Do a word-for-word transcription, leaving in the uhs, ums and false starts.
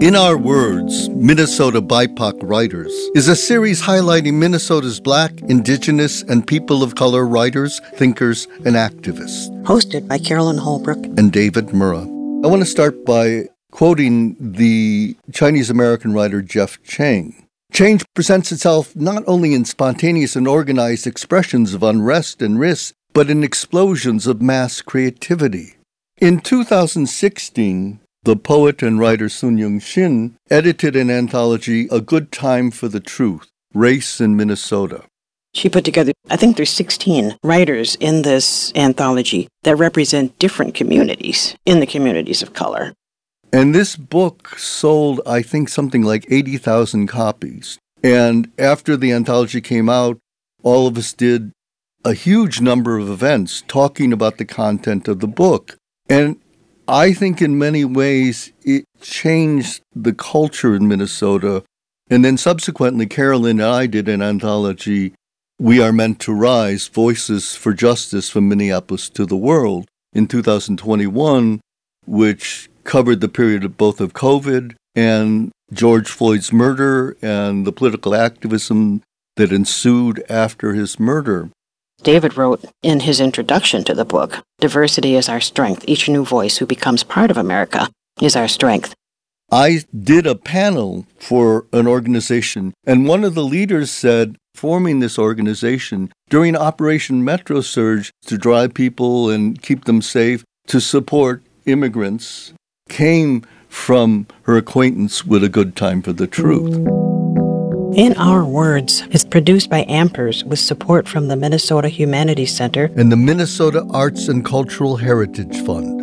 In Our Words, Minnesota B I P O C Writers is a series highlighting Minnesota's Black, Indigenous, and people of color writers, thinkers, and activists. Hosted by Carolyn Holbrook and David Murrah. I want to start by quoting the Chinese-American writer Jeff Chang. Change presents itself not only in spontaneous and organized expressions of unrest and risk, but in explosions of mass creativity. In two thousand sixteen, the poet and writer Sun Yung Shin edited an anthology, A Good Time for the Truth, Race in Minnesota. She put together, I think there's sixteen writers in this anthology that represent different communities in the communities of color. And this book sold, I think, something like eighty thousand copies. And after the anthology came out, all of us did a huge number of events talking about the content of the book. And I think in many ways it changed the culture in Minnesota. And then subsequently, Carolyn and I did an anthology, We Are Meant to Rise, Voices for Justice from Minneapolis to the World, in two thousand twenty-one, which covered the period of both of COVID and George Floyd's murder and the political activism that ensued after his murder. David wrote in his introduction to the book, "Diversity is our strength. Each new voice who becomes part of America is our strength." I did a panel for an organization, and one of the leaders said, forming this organization during Operation Metro Surge to drive people and keep them safe, to support immigrants, came from her acquaintance with A Good Time for the Truth. In Our Words is produced by Ampers with support from the Minnesota Humanities Center and the Minnesota Arts and Cultural Heritage Fund.